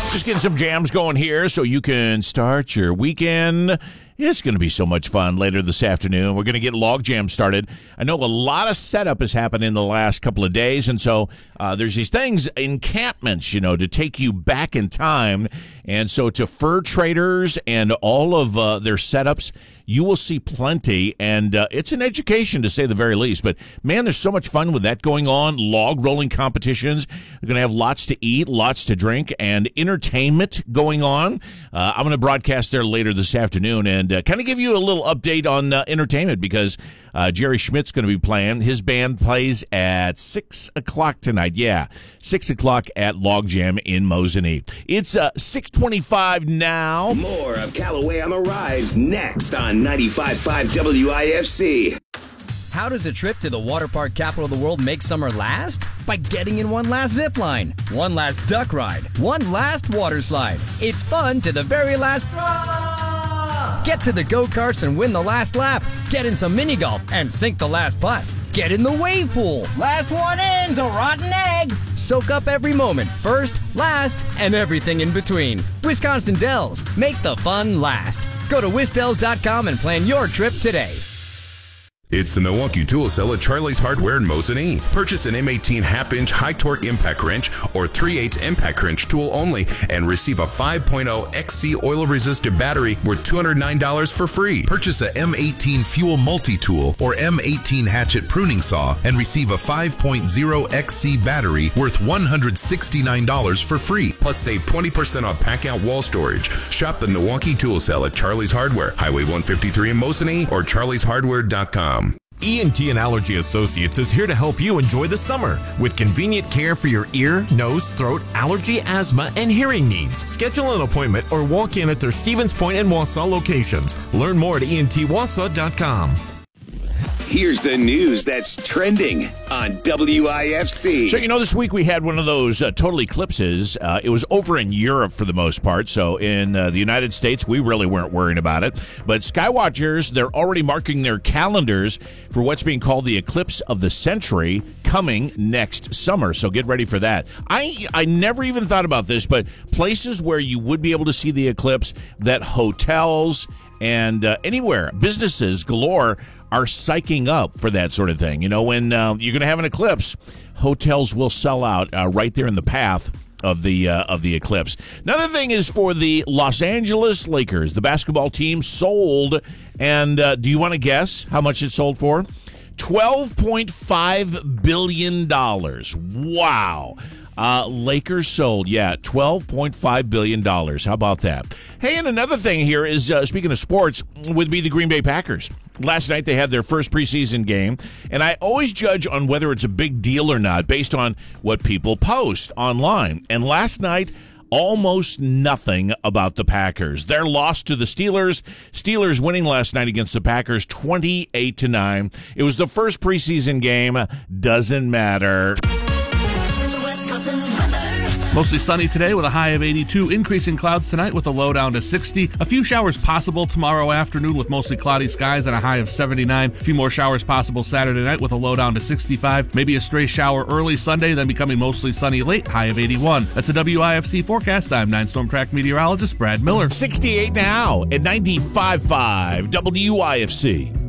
Just getting some jams going here so you can start your weekend. It's going to be so much fun later this afternoon. We're going to get Logjam started. I know a lot of setup has happened in the last couple of days, and so there's these things, encampments, to take you back in time. And so to fur traders and all of their setups, you will see plenty, and it's an education to say the very least. But, man, there's so much fun with that going on. Log rolling competitions. They're going to have lots to eat, lots to drink, and entertainment going on. I'm going to broadcast there later this afternoon and kind of give you a little update on entertainment because Jerry Schmidt's going to be playing. His band plays at 6 o'clock tonight. Yeah, 6 o'clock at Logjam in Mosinee. It's 6:25 now. More of Callaway on the Rise next on 95.5 WIFC. How does a trip to the water park capital of the world make summer last? By getting in one last zip line, one last duck ride, one last water slide. It's fun to the very last drop. Get to the go-karts and win the last lap. Get in some mini golf and sink the last putt. Get in the wave pool. Last one in's a rotten egg. Soak up every moment, first, last, and everything in between. Wisconsin Dells, make the fun last. Go to wisdells.com and plan your trip today. It's the Milwaukee Tool Cell at Charlie's Hardware in Mosinee. Purchase an M18 half-inch high-torque impact wrench or 3/8 impact wrench tool only and receive a 5.0 XC oil-resistant battery worth $209 for free. Purchase a M18 fuel multi-tool or M18 hatchet pruning saw and receive a 5.0 XC battery worth $169 for free. Plus save 20% on pack-out wall storage. Shop the Milwaukee Tool Cell at Charlie's Hardware, Highway 153 in Mosinee or charlieshardware.com. ENT and Allergy Associates is here to help you enjoy the summer with convenient care for your ear, nose, throat, allergy, asthma, and hearing needs. Schedule an appointment or walk in at their Stevens Point and Wausau locations. Learn more at entwausau.com. Here's the news that's trending on WIFC. So, this week we had one of those total eclipses. It was over in Europe for the most part. So in the United States, we really weren't worrying about it. But Skywatchers, they're already marking their calendars for what's being called the eclipse of the century coming next summer. So get ready for that. I never even thought about this, but places where you would be able to see the eclipse, that hotels and anywhere, businesses galore are psyching up for that sort of thing. When you're going to have an eclipse, hotels will sell out right there in the path of the eclipse. Another thing is for the Los Angeles Lakers, the basketball team sold, and do you want to guess how much it sold for? $12.5 billion. Wow. Lakers sold, $12.5 billion. How about that? Hey, and another thing here is, speaking of sports, would be the Green Bay Packers. Last night they had their first preseason game, and I always judge on whether it's a big deal or not based on what people post online. And last night, almost nothing about the Packers. Their loss to the Steelers. Steelers winning last night against the Packers 28-9. It was the first preseason game. Doesn't matter. Mostly sunny today with a high of 82. Increasing clouds tonight with a low down to 60. A few showers possible tomorrow afternoon with mostly cloudy skies and a high of 79. A few more showers possible Saturday night with a low down to 65. Maybe a stray shower early Sunday, then becoming mostly sunny late, high of 81. That's a WIFC forecast. I'm 9 Storm Track meteorologist Brad Miller. 68 now at 95.5 WIFC.